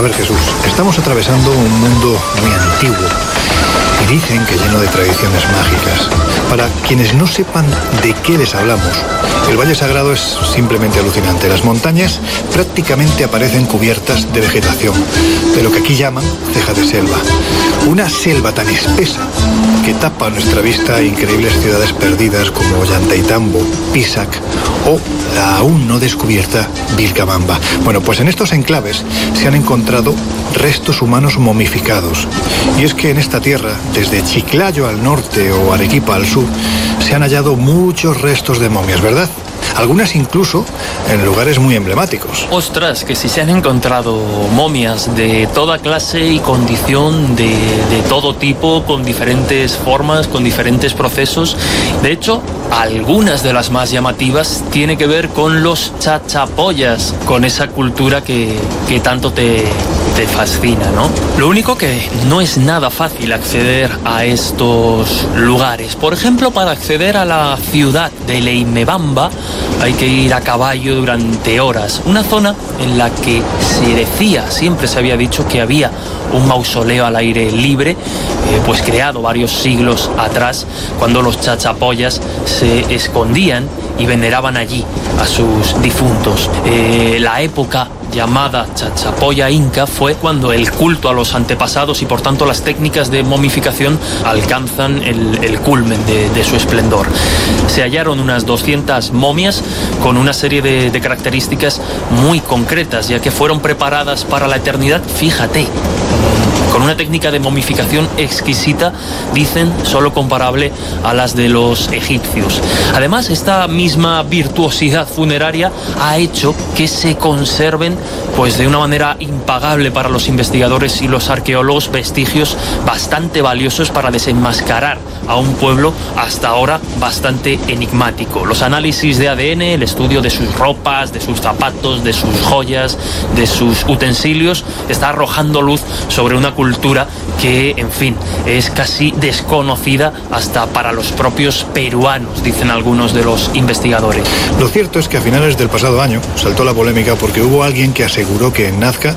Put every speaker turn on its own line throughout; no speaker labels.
ver, Jesús, estamos atravesando un mundo muy antiguo y dicen que lleno de tradiciones mágicas. Para quienes no sepan de qué les hablamos, el Valle Sagrado es simplemente alucinante. Las montañas prácticamente aparecen cubiertas de vegetación, de lo que aquí llaman ceja de selva. Una selva tan espesa que tapa a nuestra vista increíbles ciudades perdidas como Ollantaytambo, Pisac o la aún no descubierta Vilcabamba. Bueno, pues en estos enclaves se han encontrado restos humanos momificados. Y es que en esta tierra, desde Chiclayo al norte o Arequipa al sur, se han hallado muchos restos de momias, ¿verdad? Algunas incluso en lugares muy emblemáticos.
Ostras, que si se han encontrado momias de toda clase y condición, de todo tipo, con diferentes formas, con diferentes procesos. De hecho, algunas de las más llamativas tienen que ver con los chachapoyas, con esa cultura que tanto te fascina, ¿no? Lo único que no es nada fácil acceder a estos lugares. Por ejemplo, para acceder a la ciudad de Leimebamba hay que ir a caballo durante horas. Una zona en la que se decía, siempre se había dicho que había un mausoleo al aire libre, pues creado varios siglos atrás, cuando los chachapoyas se escondían y veneraban allí a sus difuntos. La época llamada chachapoya inca fue cuando el culto a los antepasados y por tanto las técnicas de momificación alcanzan el culmen de su esplendor. Se hallaron unas 200 momias con una serie de características muy concretas, ya que fueron preparadas para la eternidad, fíjate, con una técnica de momificación exquisita, dicen, solo comparable a las de los egipcios. Además, esta misma virtuosidad funeraria ha hecho que se conserven, pues de una manera impagable para los investigadores y los arqueólogos, vestigios bastante valiosos para desenmascarar a un pueblo hasta ahora bastante enigmático. Los análisis de ADN, el estudio de sus ropas, de sus zapatos, de sus joyas, de sus utensilios, está arrojando luz sobre una cultura que, en fin, es casi desconocida hasta para los propios peruanos, dicen algunos de los investigadores.
Lo cierto es que a finales del pasado año saltó la polémica porque hubo alguien que aseguró que en Nazca,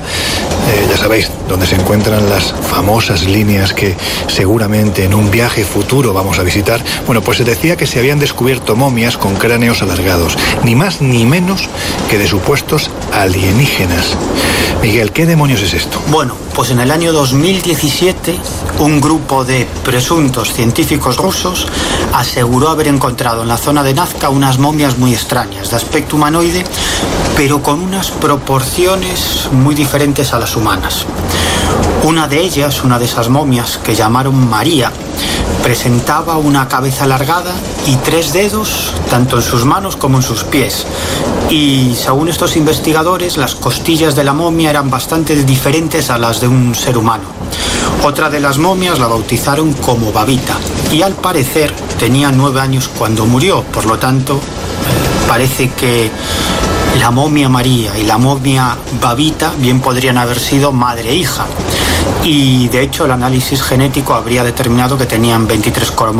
ya sabéis, donde se encuentran las famosas líneas que seguramente en un viaje futuro vamos a visitar, bueno, pues se decía que se habían descubierto momias con cráneos alargados, ni más ni menos que de supuestos alienígenas. Miguel, ¿qué demonios es esto?
Bueno, pues en el año 2017, un grupo de presuntos científicos rusos aseguró haber encontrado en la zona de Nazca unas momias muy extrañas, de aspecto humanoide, pero con unas proporciones muy diferentes a las humanas. Una de ellas, una de esas momias que llamaron María, presentaba una cabeza alargada y 3 dedos, tanto en sus manos como en sus pies. Y según estos investigadores, las costillas de la momia eran bastante diferentes a las de un ser humano. Otra de las momias la bautizaron como Babita y al parecer tenía 9 años cuando murió, por lo tanto parece que la momia María y la momia Babita bien podrían haber sido madre e hija. Y de hecho el análisis genético habría determinado que tenían 23 cromosomas.